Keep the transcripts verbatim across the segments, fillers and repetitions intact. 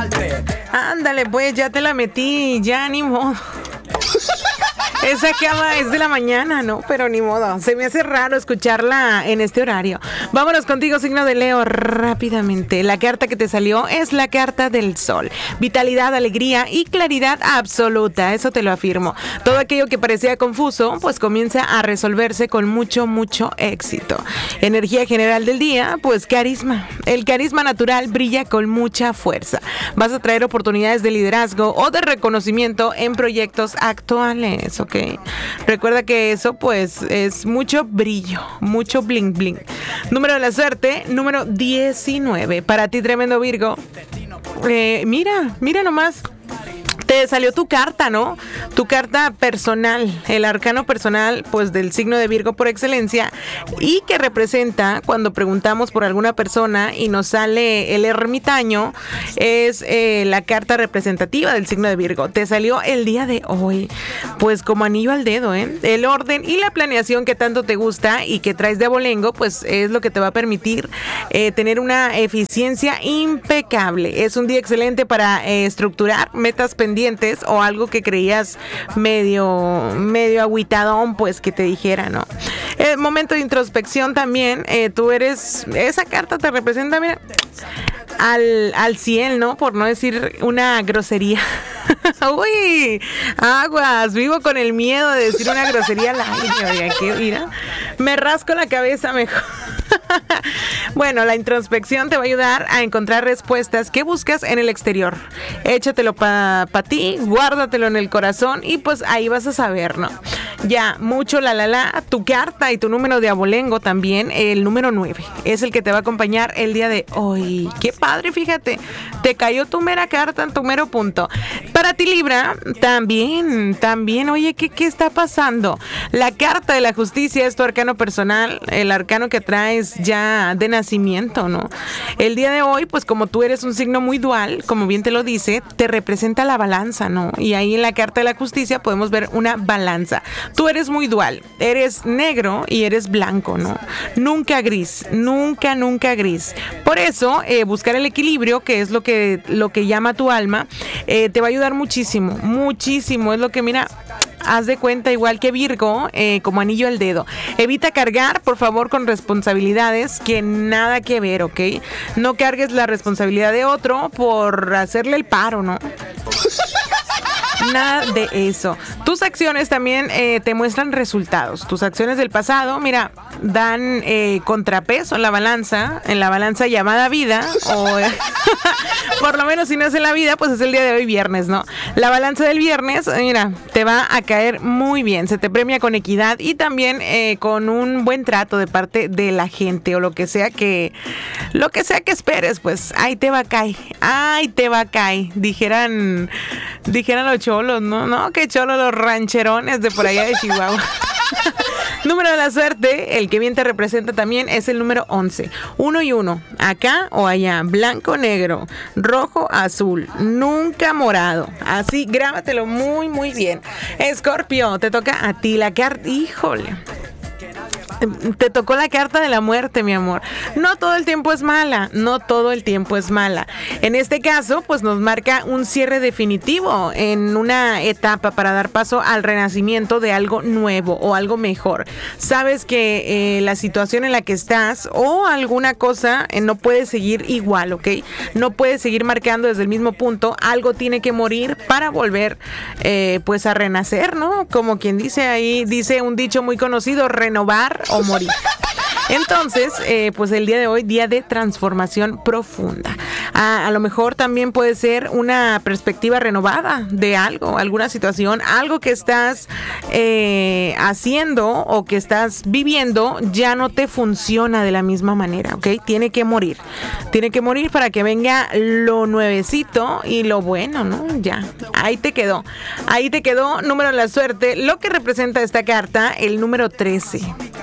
Ándale, pues ya te la metí, ya ni modo. Esa cama es de la mañana, ¿no? Pero ni modo. Se me hace raro escucharla en este horario. Vámonos contigo, signo de Leo, rápidamente. La carta que te salió es la carta del sol. Vitalidad, alegría y claridad absoluta. Eso te lo afirmo. Todo aquello que parecía confuso, pues comienza a resolverse con mucho, mucho éxito. Energía general del día, pues carisma. El carisma natural brilla con mucha fuerza. Vas a traer oportunidades de liderazgo o de reconocimiento en proyectos actuales, ¿ok? Recuerda que eso pues es mucho brillo, mucho bling bling. Número de la suerte, número diecinueve. Para ti, tremendo Virgo. Eh, mira, mira nomás. Te salió tu carta, ¿no? Tu carta personal, el arcano personal, pues del signo de Virgo por excelencia, y que representa, cuando preguntamos por alguna persona y nos sale el ermitaño, es eh, la carta representativa del signo de Virgo. Te salió el día de hoy, pues como anillo al dedo, ¿eh? El orden y la planeación que tanto te gusta y que traes de abolengo, pues es lo que te va a permitir eh, tener una eficiencia impecable. Es un día excelente para eh, estructurar metas pendientes o algo que creías medio medio agüitadón, pues que te dijera, ¿no? El momento de introspección también, eh, tú eres, esa carta te representa, mira, al, al cien, ¿no? Por no decir una grosería. Uy, aguas, vivo con el miedo de decir una grosería al aire, oiga, que mira, me rasco la cabeza mejor. Bueno, la introspección te va a ayudar a encontrar respuestas que buscas en el exterior. Échatelo para pa ti, guárdatelo en el corazón y pues ahí vas a saber, ¿no? Ya, mucho la la la, tu carta y tu número de abolengo también, el número nueve, es el que te va a acompañar el día de hoy. Qué padre, fíjate, te cayó tu mera carta en tu mero punto. Para ti, Libra, también, también, oye, ¿qué, qué está pasando? La carta de la justicia es tu arcano personal, el arcano que traes ya de nacimiento, ¿no? El día de hoy, pues como tú eres un signo muy dual, como bien te lo dice, te representa la balanza, ¿no? Y ahí en la carta de la justicia podemos ver una balanza. Tú eres muy dual, eres negro y eres blanco, ¿no? Nunca gris, nunca, nunca gris. Por eso, eh, buscar el equilibrio, que es lo que, lo que llama tu alma, eh, te va a ayudar muchísimo, muchísimo. Es lo que, mira, haz de cuenta, igual que Virgo, eh, como anillo al dedo. Evita cargar, por favor, con responsabilidades que nada que ver, ¿ok? No cargues la responsabilidad de otro por hacerle el paro, ¿no? Nada de eso. Tus acciones también eh, te muestran resultados. Tus acciones del pasado, mira, dan eh, contrapeso en la balanza, en la balanza llamada vida, o por lo menos si no es en la vida, pues es el día de hoy, viernes, ¿no? La balanza del viernes, mira, te va a caer muy bien. Se te premia con equidad y también eh, con un buen trato de parte de la gente o lo que sea que, lo que sea que esperes, pues ahí te va a caer, ahí te va a caer. Dijeran, dijeran los cholos, ¿no? No, qué cholos los rancherones de por allá de Chihuahua. Número de la suerte, el que bien te representa también, es el número once. Uno y uno, acá o allá, blanco, negro, rojo, azul, nunca morado. Así, grábatelo muy, muy bien. Escorpio, te toca a ti la carta. Híjole. Te tocó la carta de la muerte, mi amor. No todo el tiempo es mala, no todo el tiempo es mala. En este caso, pues nos marca un cierre definitivo en una etapa para dar paso al renacimiento de algo nuevo o algo mejor. Sabes que eh, la situación en la que estás o alguna cosa eh, no puede seguir igual, ¿ok? No puede seguir marcando desde el mismo punto. Algo tiene que morir para volver eh, pues a renacer, ¿no? Como quien dice ahí, dice un dicho muy conocido, renovar o morir. Entonces, eh, pues el día de hoy, día de transformación profunda. A, a lo mejor también puede ser una perspectiva renovada de algo, alguna situación, algo que estás eh, haciendo o que estás viviendo ya no te funciona de la misma manera, ¿ok? Tiene que morir. Tiene que morir para que venga lo nuevecito y lo bueno, ¿no? Ya, ahí te quedó. Ahí te quedó, número de la suerte, lo que representa esta carta, el número trece.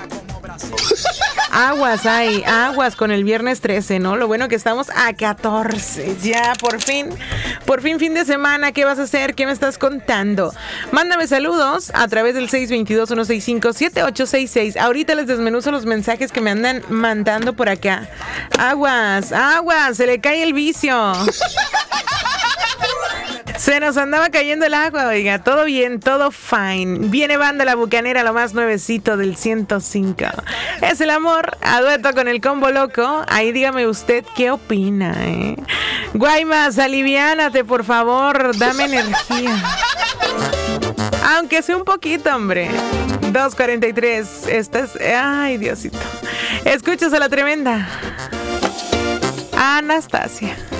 Aguas hay, aguas con el viernes trece, ¿no? Lo bueno que estamos a catorce, ya por fin, por fin fin de semana. ¿Qué vas a hacer? ¿Qué me estás contando? Mándame saludos a través del seis dos dos, uno seis cinco, siete ocho seis seis. Ahorita les desmenuzo los mensajes que me andan mandando por acá. Aguas, aguas, se le cae el vicio. Se nos andaba cayendo el agua, oiga, todo bien, todo fine. Viene Banda La Bucanera, lo más nuevecito del ciento cinco. Es el amor, a dueto con el Combo Loco. Ahí dígame usted qué opina, ¿eh? Guaymas, aliviánate, por favor, dame energía. Aunque sea un poquito, hombre. dos cuarenta y tres, esta es... Ay, Diosito. Escuchas a la tremenda Anastasia.